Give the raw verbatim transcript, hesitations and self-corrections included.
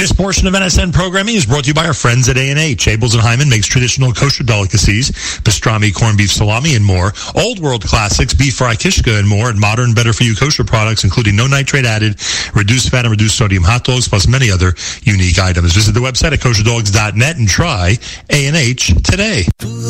This portion of N S N programming is brought to you by our friends at A and H. Abels and Hyman makes traditional kosher delicacies, pastrami, corned beef, salami, and more. Old world classics, beef fry, kishka, and more. And modern, better-for-you kosher products, including no nitrate added, reduced fat, and reduced sodium hot dogs, plus many other unique items. Visit the website at kosher dogs dot net and try A and H today.